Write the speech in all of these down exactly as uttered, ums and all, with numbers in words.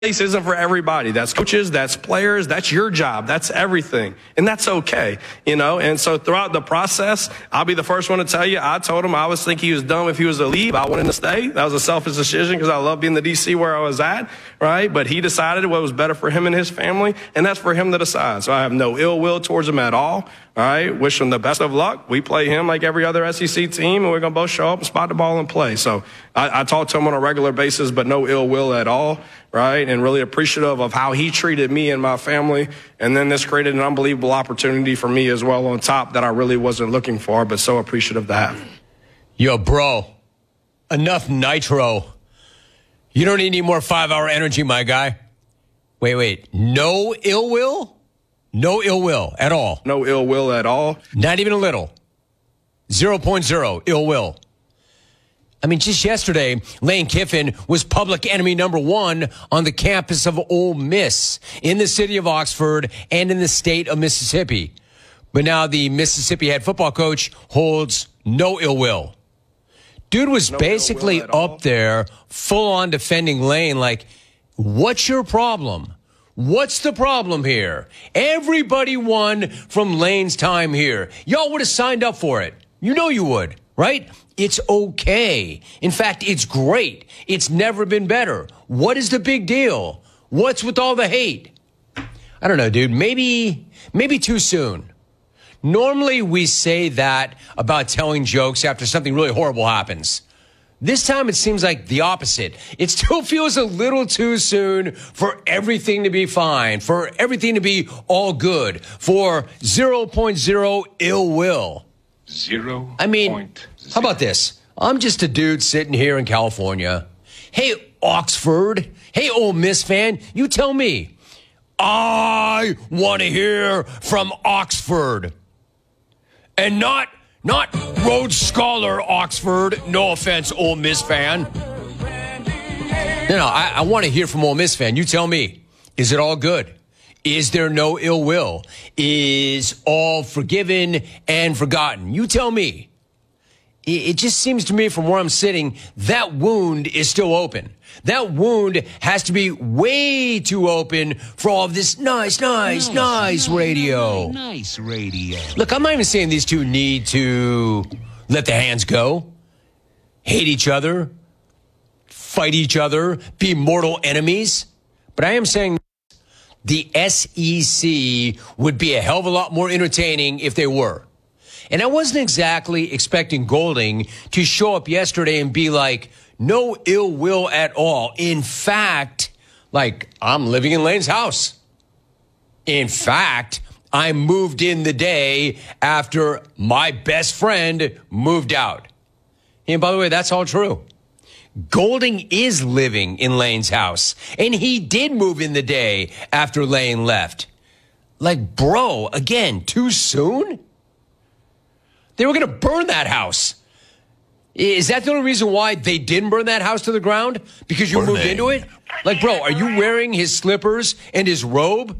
isn't for everybody. That's coaches, that's players, that's your job, that's everything. And that's okay, you know? And so throughout the process, I'll be the first one to tell you, I told him I was thinking he was dumb if he was to leave. I wanted him to stay. That was a selfish decision because I love being the D C where I was at, right? But he decided what was better for him and his family, and that's for him to decide. So I have no ill will towards him at all, all right? Wish him the best of luck. We play him like every other S E C team, and we're going to both show up and spot the ball and play. So I, I talk to him on a regular basis, but no ill will at all, right? And really appreciative of how he treated me and my family. And then this created an unbelievable opportunity for me as well on top that I really wasn't looking for, but so appreciative to have. Yo, bro, enough nitro. You don't need any more five-hour energy, my guy. Wait, wait. No ill will? No ill will at all? No ill will at all. Not even a little? zero point zero ill will. I mean, just yesterday, Lane Kiffin was public enemy number one on the campus of Ole Miss in the city of Oxford and in the state of Mississippi. But now the Mississippi head football coach holds no ill will. Dude was no basically up there full on defending Lane like, what's your problem? What's the problem here? Everybody won from Lane's time here. Y'all would have signed up for it. You know you would, right? It's okay. In fact, it's great. It's never been better. What is the big deal? What's with all the hate? I don't know, dude. Maybe, maybe too soon. Normally we say that about telling jokes after something really horrible happens. This time it seems like the opposite. It still feels a little too soon for everything to be fine, for everything to be all good, for zero point zero ill will. Zero. I mean, how about this? I'm just a dude sitting here in California. Hey, Oxford. Hey, Ole Miss fan. You tell me. I want to hear from Oxford. And not, not Rhodes Scholar Oxford. No offense, Ole Miss fan. No, no, I, I want to hear from Ole Miss fan. You tell me. Is it all good? Is there no ill will? Is all forgiven and forgotten? You tell me. It just seems to me from where I'm sitting, that wound is still open. That wound has to be way too open for all of this nice, nice, nice, nice radio. Nice radio. Look, I'm not even saying these two need to let the hands go, hate each other, fight each other, be mortal enemies. But I am saying the S E C would be a hell of a lot more entertaining if they were. And I wasn't exactly expecting Golding to show up yesterday and be like, no ill will at all. In fact, like, I'm living in Lane's house. In fact, I moved in the day after my best friend moved out. And by the way, that's all true. Golding is living in Lane's house, and he did move in the day after Lane left. Like, bro, again, too soon? They were going to burn that house. Is that the only reason why they didn't burn that house to the ground? Because you Burning. moved into it? Like, bro, are you wearing his slippers and his robe?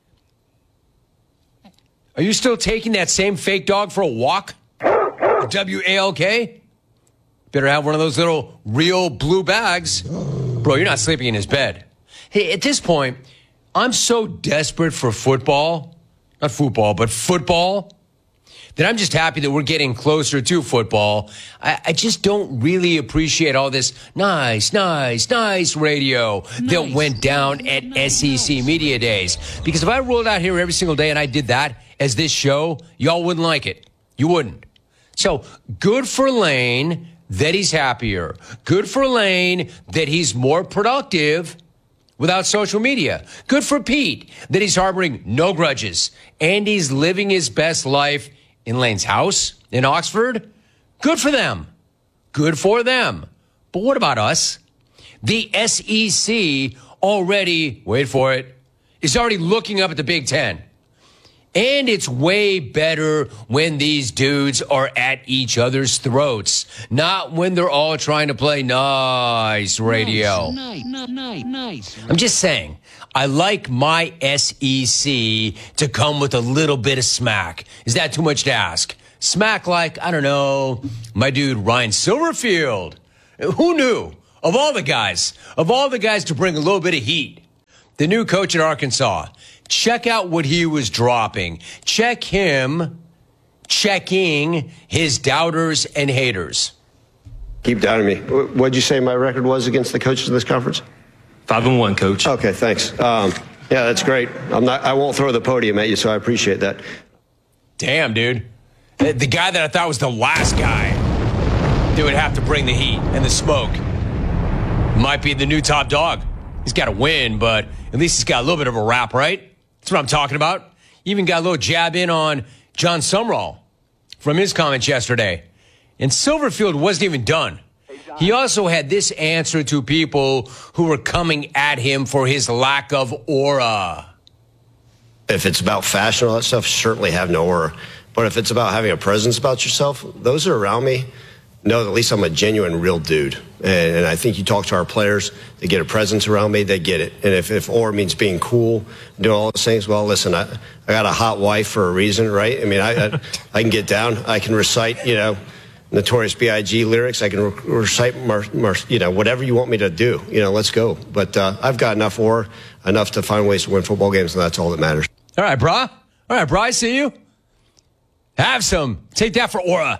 Are you still taking that same fake dog for a walk? W A L K? Better have one of those little real blue bags. Bro, you're not sleeping in his bed. Hey, at this point, I'm so desperate for football. Not football, but football. That I'm just happy that we're getting closer to football. I, I just don't really appreciate all this nice, nice, nice radio nice, that went down nice, at nice, S E C nice. Media Days. Because if I rolled out here every single day and I did that as this show, y'all wouldn't like it. You wouldn't. So good for Lane that he's happier. Good for Lane that he's more productive without social media. Good for Pete that he's harboring no grudges and he's living his best life in Lane's house in Oxford. Good for them. Good for them. But what about us? The S E C already, wait for it, is already looking up at the Big Ten. And it's way better when these dudes are at each other's throats, not when they're all trying to play nice radio. Nice, nice, nice, nice. I'm just saying, I like my S E C to come with a little bit of smack. Is that too much to ask? Smack like, I don't know, my dude Ryan Silverfield. Who knew? Of all the guys, of all the guys to bring a little bit of heat, the new coach at Arkansas. Check out what he was dropping. Check him checking his doubters and haters. Keep doubting me. What'd you say my record was against the coaches in this conference? Five and one, coach. Okay, thanks. Um, yeah, that's great. I'm not. I won't throw the podium at you, so I appreciate that. Damn, dude. The the guy that I thought was the last guy that would have to bring the heat and the smoke might be the new top dog. He's got to win, but at least he's got a little bit of a rap, right? That's what I'm talking about. Even got a little jab in on John Sumrall from his comments yesterday. And Silverfield wasn't even done. He also had this answer to people who were coming at him for his lack of aura. If it's about fashion and all that stuff, certainly have no aura. But if it's about having a presence about yourself, those are around me know that at least I'm a genuine, real dude. And, and I think you talk to our players, they get a presence around me, they get it. And if, if aura means being cool, doing all those things, well, listen, I, I got a hot wife for a reason, right? I mean, I, I, I can get down. I can recite, you know, Notorious B I G lyrics. I can re- recite, mar- mar- you know, whatever you want me to do. You know, let's go. But uh, I've got enough aura, enough to find ways to win football games, and that's all that matters. All right, brah. All right, brah, I see you. Have some. Take that for aura.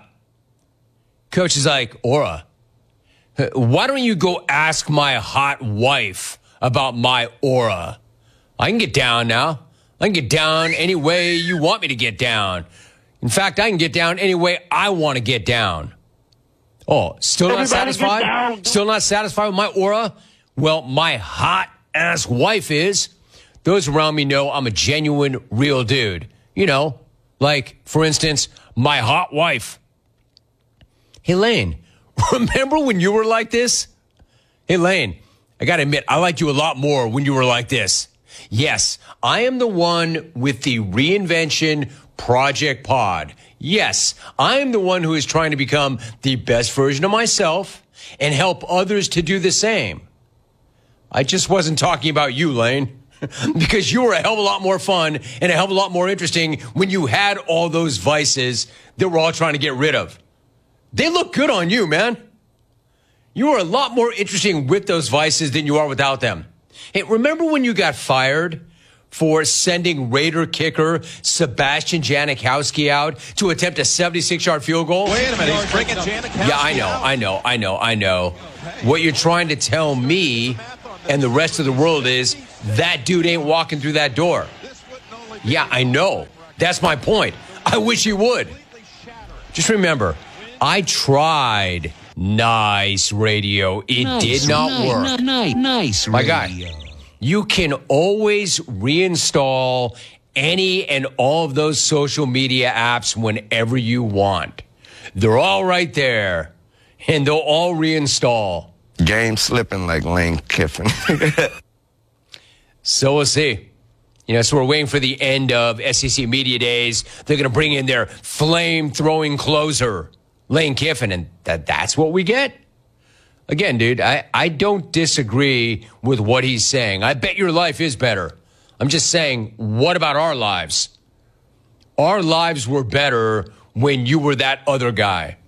Coach is like, aura? Why don't you go ask my hot wife about my aura? I can get down now. I can get down any way you want me to get down. In fact, I can get down any way I want to get down. Oh, still not Everybody satisfied? Still not satisfied with my aura? Well, my hot-ass wife is. Those around me know I'm a genuine, real dude. You know, like, for instance, my hot wife. Hey, Lane, remember when you were like this? Hey, Lane, I got to admit, I liked you a lot more when you were like this. Yes, I am the one with the Reinvention Project Pod. Yes, I am the one who is trying to become the best version of myself and help others to do the same. I just wasn't talking about you, Lane, because you were a hell of a lot more fun and a hell of a lot more interesting when you had all those vices that we're all trying to get rid of. They look good on you, man. You are a lot more interesting with those vices than you are without them. Hey, remember when you got fired for sending Raider kicker Sebastian Janikowski out to attempt a seventy-six-yard field goal? Wait a minute, he's bringing Janikowski Yeah, I know, out? I know, I know, I know. What you're trying to tell me and the rest of the world is that dude ain't walking through that door. Yeah, I know. That's my point. I wish he would. Just remember, I tried nice radio. It Nice, did not nice, work. Nice, nice, My guy, radio. you can always reinstall any and all of those social media apps whenever you want. They're all right there, and they'll all reinstall. Game slipping like Lane Kiffin. So we'll see. You know, so we're waiting for the end of S E C Media Days. They're going to bring in their flame-throwing closer, Lane Kiffin, and that that's what we get. Again, dude, I, I don't disagree with what he's saying. I bet your life is better. I'm just saying, what about our lives? Our lives were better when you were that other guy.